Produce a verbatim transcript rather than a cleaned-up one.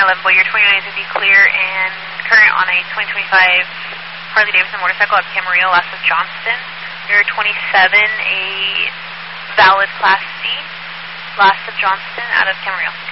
eleven boy, your twenty-nine is going to be clear and current on a twenty twenty-five Harley-Davidson motorcycle at Camarillo, last of Johnston. Your twenty-seven, a valid Class C, last of Johnston, out of Camarillo.